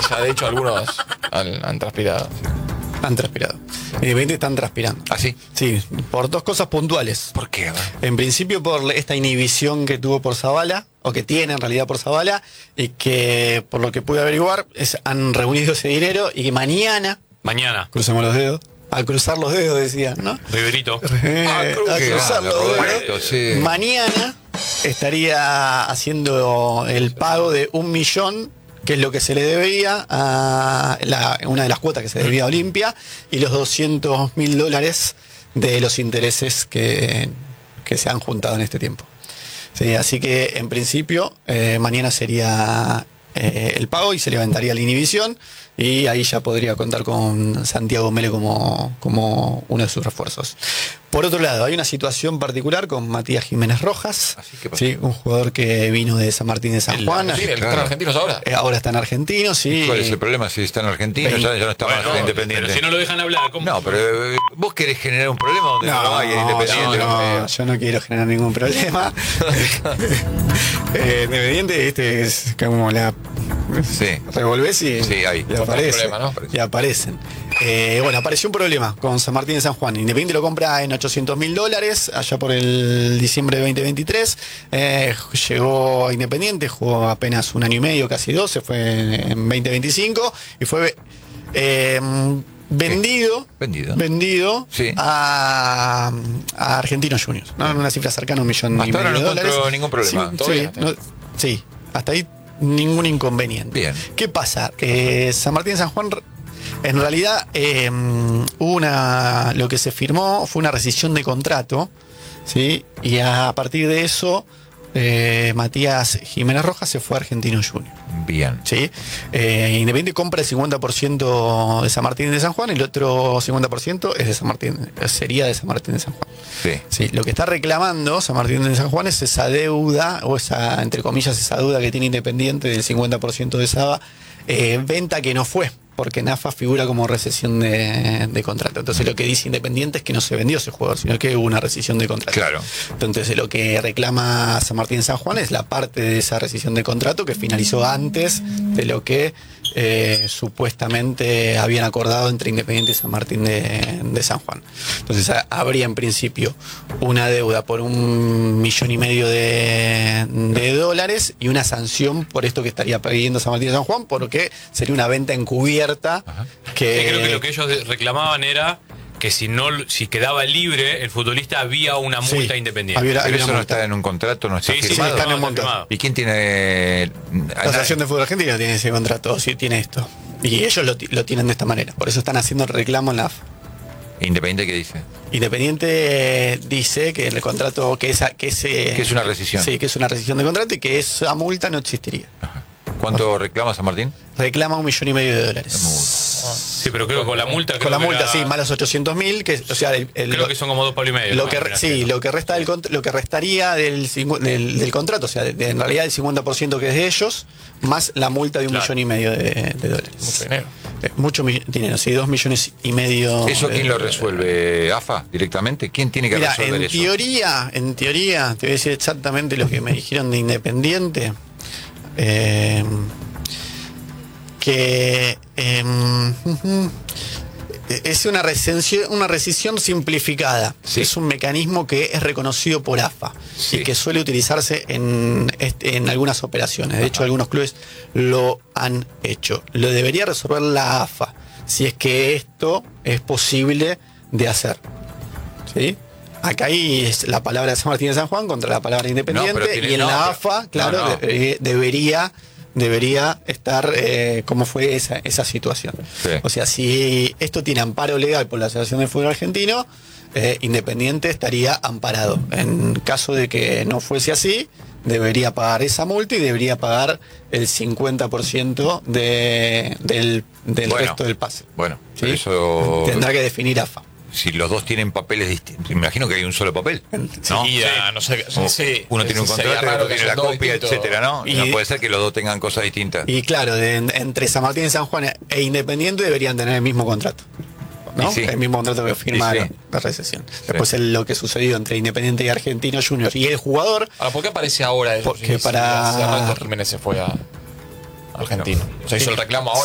ya de hecho algunos han transpirado. Han transpirado. Independiente están transpirando. ¿Ah, sí? Sí, por dos cosas puntuales. ¿Por qué? En principio por esta inhibición que tuvo por Zabala, o que tiene en realidad por Zabala, y que por lo que pude averiguar, han reunido ese dinero y que mañana, crucemos los dedos, a cruzar los dedos decía, ¿no? Riverito. A cruzar los Roberto, dedos. sí. Mañana estaría haciendo el pago de 1 millón, que es lo que se le debía a una de las cuotas que se debía a Olimpia, y los $200.000 de los intereses que se han juntado en este tiempo. Sí, así que en principio mañana sería el pago y se levantaría la inhibición, y ahí ya podría contar con Santiago Mele como uno de sus refuerzos. Por otro lado, hay una situación particular con Matías Jiménez Rojas, sí, un jugador que vino de San Martín de San Juan. Sí, ¿están argentinos ahora? Ahora está en Argentino, sí. ¿Cuál es el problema? Si está en Argentina, ya no está más en Independiente. Pero si no lo dejan hablar, ¿cómo? No, pero vos querés generar un problema donde no hay en Independiente. Yo no quiero generar ningún problema. Independiente, es como la... Sí. Revolvés y, sí, ahí. y aparece, problema, ¿no? y aparecen. Bueno, apareció un problema con San Martín de San Juan. Independiente lo compra en $800.000 allá por el diciembre de 2023. Llegó a Independiente, jugó apenas 1 año y medio, casi 2, se fue en 2025 y fue vendido sí. a Argentinos Juniors, ¿no? En una cifra cercana a $1,5 millones. Hasta ahora no encontró ningún problema. Sí, hasta ahí ningún inconveniente. Bien. ¿Qué pasa? San Martín de San Juan, en realidad, lo que se firmó fue una rescisión de contrato, ¿sí? Y a partir de eso, Matías Jiménez Rojas se fue a Argentinos Juniors. Bien. ¿Sí? Independiente compra el 50% de San Martín de San Juan y el otro 50% es de San Martín, sería de San Martín de San Juan. Sí. Sí, lo que está reclamando San Martín de San Juan es esa deuda, o esa, entre comillas, esa deuda que tiene Independiente del 50% de esa venta que no fue, porque NAFA figura como rescisión de contrato. Entonces lo que dice Independiente es que no se vendió ese jugador, sino que hubo una rescisión de contrato. Claro. Entonces lo que reclama San Martín de San Juan es la parte de esa rescisión de contrato que finalizó antes de lo que supuestamente habían acordado entre Independiente y San Martín de San Juan. Entonces habría en principio una deuda por $1,5 millones de dólares y una sanción por esto que estaría pidiendo San Martín de San Juan, porque sería una venta encubierta. Que sí, creo que lo que ellos reclamaban era que si quedaba libre el futbolista había una multa independiente. Pero eso no está en un contrato, no está firmado. Sí, está en un contrato. ¿Y quién tiene? La Asociación de Fútbol Argentino tiene ese contrato, sí, tiene esto. Y ellos lo tienen de esta manera. Por eso están haciendo el reclamo en la AFA. ¿Independiente qué dice? Independiente dice que el contrato, que es una rescisión. Sí, que es una rescisión de contrato y que esa multa no existiría. Ajá. ¿Cuánto reclama San Martín? Reclama $1,5 millones. Sí, pero creo que con la multa. Con la multa, sí, más los $800.000, que, o sea, creo que son como $2,5 palos. Lo que restaría del contrato, o sea, en realidad el 50% que es de ellos, más la multa de $1,5 millones de dólares. Mucho dinero. Mucho dinero, sí, $2,5 millones. ¿Eso quién lo resuelve? ¿AFA directamente? ¿Quién tiene que resolver eso? En teoría, te voy a decir exactamente lo que me dijeron de Independiente. Que es una rescisión simplificada. Sí. Es un mecanismo que es reconocido por AFA, sí, y que suele utilizarse en algunas operaciones. De hecho, algunos clubes lo han hecho. Lo debería resolver la AFA, si es que esto es posible de hacer. ¿Sí? Acá hay la palabra de San Martín de San Juan contra la palabra Independiente, y en la AFA, claro, debería estar cómo fue esa situación. Sí. O sea, si esto tiene amparo legal por la Asociación de Fútbol Argentino, Independiente estaría amparado. En caso de que no fuese así, debería pagar esa multa y debería pagar el 50% del resto del pase. Bueno, ¿sí? Eso tendrá que definir AFA. Si los dos tienen papeles distintos, me imagino que hay un solo papel, ¿no? No sé, uno tiene un contrato, el otro tiene la copia, etcétera, ¿no? Y no puede ser que los dos tengan cosas distintas. Y claro, entre San Martín y San Juan e Independiente deberían tener el mismo contrato, ¿no? Sí. El mismo contrato que firmaron la recesión. Después lo que sucedió entre Independiente y Argentinos Juniors y el jugador. Ahora, ¿por qué aparece ahora? Porque para Jiménez se fue a Argentino. O sea, hizo el reclamo ahora.